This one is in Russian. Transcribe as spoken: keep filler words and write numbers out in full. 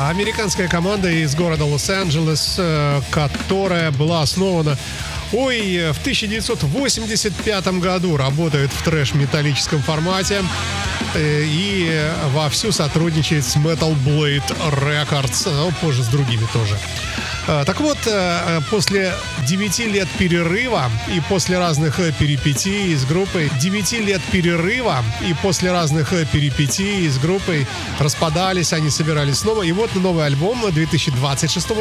американская команда из города Лос-Анджелес, которая была основана, ой, в тысяча девятьсот восемьдесят пятом году, работает в трэш-металлическом формате и вовсю сотрудничает с Metal Blade Records, ну, позже с другими тоже. Так вот, после девяти лет перерыва и после разных перипетий с группой, девяти лет перерыва и после разных перипетий с группой распадались, они собирались снова. И вот новый альбом две тысячи двадцать шестого